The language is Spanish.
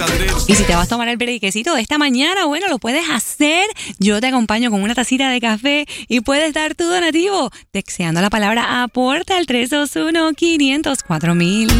Y si te vas a tomar el brequecito de esta mañana, bueno, lo puedes hacer. Yo te acompaño con una tacita de café y puedes dar tu donativo texteando la palabra aporta al 321-500-4000.